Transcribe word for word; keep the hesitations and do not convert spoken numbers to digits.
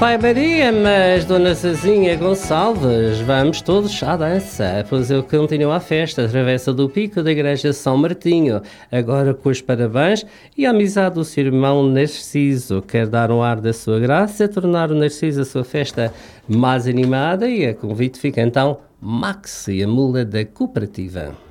Pai Maria, mas Dona Cezinha Gonçalves, vamos todos à dança, pois eu continuo a festa, Travessa do Pico da Igreja São Martinho, agora com os parabéns e a amizade do seu irmão Narciso. Quer dar um ar da sua graça, tornar o Narciso a sua festa mais animada, e a convite fica então Max e a mula da cooperativa.